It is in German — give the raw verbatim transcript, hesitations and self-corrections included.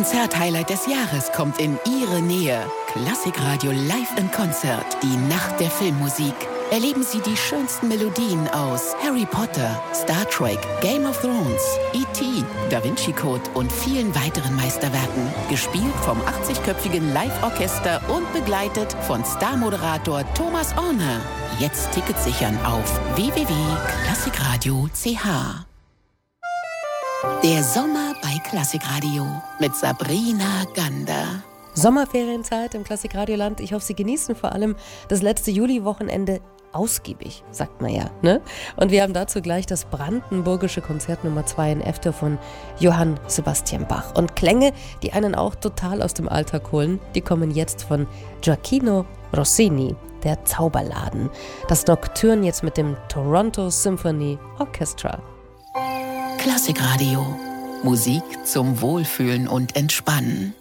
Konzert-Highlight des Jahres kommt in Ihre Nähe. Klassikradio Live in Konzert. Die Nacht der Filmmusik. Erleben Sie die schönsten Melodien aus Harry Potter, Star Trek, Game of Thrones, E T, Da Vinci Code und vielen weiteren Meisterwerken. Gespielt vom achtzigköpfigen Live-Orchester und begleitet von Star-Moderator Thomas Orner. Jetzt Tickets sichern auf w w w punkt klassikradio punkt c h. Der Sommer bei Klassikradio mit Sabrina Gander. Sommerferienzeit im Klassikradioland. Ich hoffe, Sie genießen vor allem das letzte Juli-Wochenende ausgiebig, sagt man ja, ne? Und wir haben dazu gleich das Brandenburgische Konzert Nummer zwei in F-Dur von Johann Sebastian Bach. Und Klänge, die einen auch total aus dem Alltag holen, die kommen jetzt von Gioacchino Rossini, der Zauberladen. Das Nocturne jetzt mit dem Toronto Symphony Orchestra. Klassikradio. Musik zum Wohlfühlen und Entspannen.